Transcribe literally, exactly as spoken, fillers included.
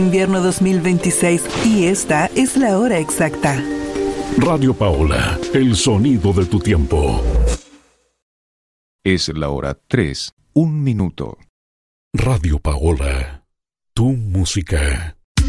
Invierno dos mil veintiséis y esta es la hora exacta. Radio Paola, el sonido de tu tiempo. Es la hora tres, un minuto. Radio Paola, tu música.